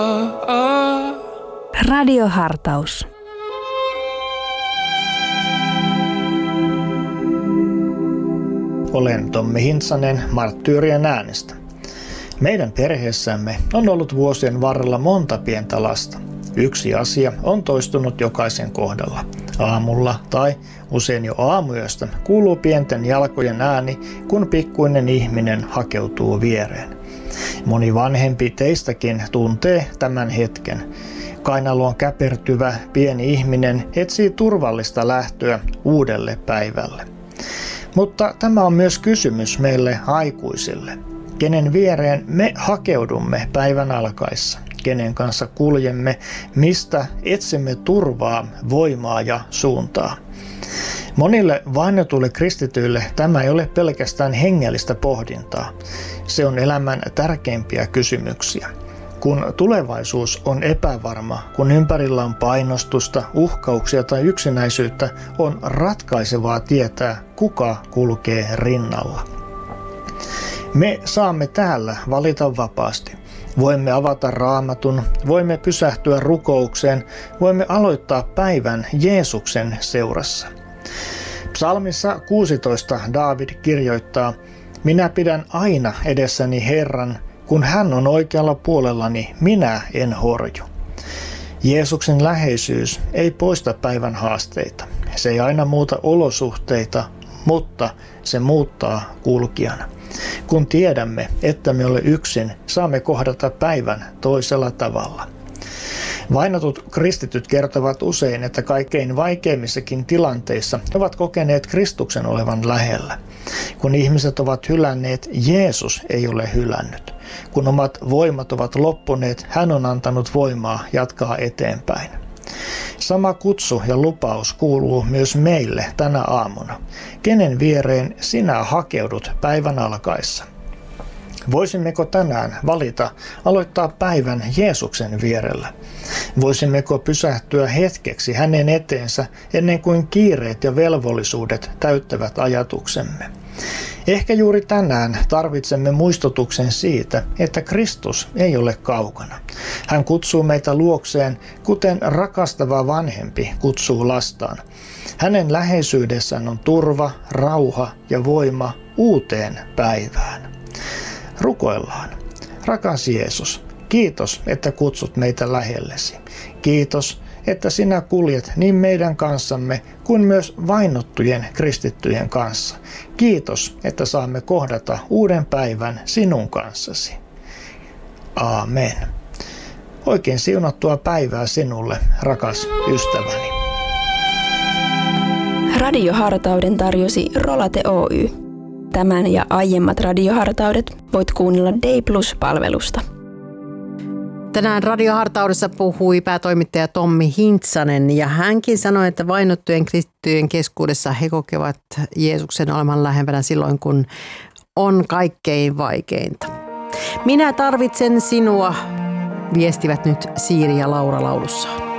Radiohartaus. Olen Tommi Hintsanen Marttyyrien äänestä. Meidän perheessämme on ollut vuosien varrella monta pientä lasta. Yksi asia on toistunut jokaisen kohdalla. Aamulla tai usein jo aamuyöstä kuuluu pienten jalkojen ääni, kun pikkuinen ihminen hakeutuu viereen. Moni vanhempi teistäkin tuntee tämän hetken. Kainaloon käpertyvä pieni ihminen etsii turvallista lähtöä uudelle päivälle. Mutta tämä on myös kysymys meille aikuisille. Kenen viereen me hakeudumme päivän alkaessa? Kenen kanssa kuljemme? Mistä etsimme turvaa, voimaa ja suuntaa? Monille vainotuille kristityille tämä ei ole pelkästään hengellistä pohdintaa. Se on elämän tärkeimpiä kysymyksiä. Kun tulevaisuus on epävarma, kun ympärillä on painostusta, uhkauksia tai yksinäisyyttä, on ratkaisevaa tietää, kuka kulkee rinnalla. Me saamme täällä valita vapaasti. Voimme avata Raamatun, voimme pysähtyä rukoukseen, voimme aloittaa päivän Jeesuksen seurassa. Psalmissa 16 Daavid kirjoittaa: "Minä pidän aina edessäni Herran, kun hän on oikealla puolellani, minä en horju." Jeesuksen läheisyys ei poista päivän haasteita. Se ei aina muuta olosuhteita, mutta se muuttaa kulkijan. Kun tiedämme, että me ole yksin, saamme kohdata päivän toisella tavalla. Vainotut kristityt kertovat usein, että kaikkein vaikeimmissakin tilanteissa ovat kokeneet Kristuksen olevan lähellä. Kun ihmiset ovat hylänneet, Jeesus ei ole hylännyt. Kun omat voimat ovat loppuneet, hän on antanut voimaa jatkaa eteenpäin. Sama kutsu ja lupaus kuuluu myös meille tänä aamuna. Kenen viereen sinä hakeudut päivän alkaessa? Voisimmeko tänään valita aloittaa päivän Jeesuksen vierellä? Voisimmeko pysähtyä hetkeksi hänen eteensä ennen kuin kiireet ja velvollisuudet täyttävät ajatuksemme? Ehkä juuri tänään tarvitsemme muistutuksen siitä, että Kristus ei ole kaukana. Hän kutsuu meitä luokseen, kuten rakastava vanhempi kutsuu lastaan. Hänen läheisyydessään on turva, rauha ja voima uuteen päivään. Rukoillaan. Rakas Jeesus, kiitos, että kutsut meitä lähellesi. Kiitos, että sinä kuljet niin meidän kanssamme kuin myös vainottujen kristittyjen kanssa. Kiitos, että saamme kohdata uuden päivän sinun kanssasi. Aamen. Oikein siunattua päivää sinulle, rakas ystäväni. Radiohartauden tarjosi Rolate Oy. Tämän ja aiemmat radiohartaudet voit kuunnella Day Plus-palvelusta. Tänään radiohartaudessa puhui päätoimittaja Tommi Hintsanen ja hänkin sanoi, että vainottujen kristittyjen keskuudessa he kokevat Jeesuksen olevan lähempänä silloin, kun on kaikkein vaikeinta. Minä tarvitsen sinua, viestivät nyt Siiri ja Laura laulussaan.